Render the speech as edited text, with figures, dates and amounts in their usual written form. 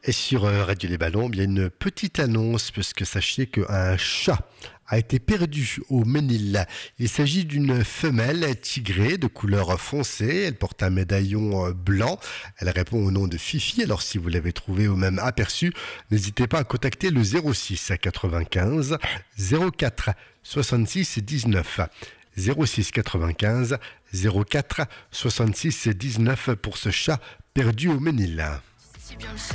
Et sur Radio Les Ballons, bien une petite annonce, puisque sachez qu'un chat a été perdu au Ménil. Il s'agit d'une femelle tigrée de couleur foncée. Elle porte un médaillon blanc. Elle répond au nom de Fifi. Alors si vous l'avez trouvé ou même aperçu, n'hésitez pas à contacter le 06 95 04 66 19. 06 95 04 66 19 pour ce chat perdu au Ménil.